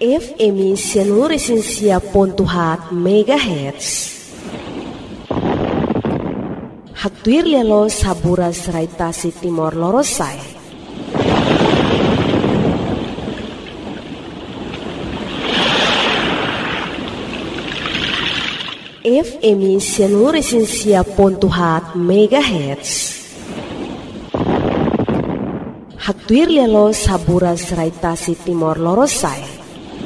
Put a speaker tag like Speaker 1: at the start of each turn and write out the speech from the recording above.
Speaker 1: FM Seluruh Pontuhat MHz. Hatuir lelo sabura serai tasi Timor Lorosai. FM Seluruh Pontuhat MHz. Hatuir lelo sabura serai tasi Timor Lorosai.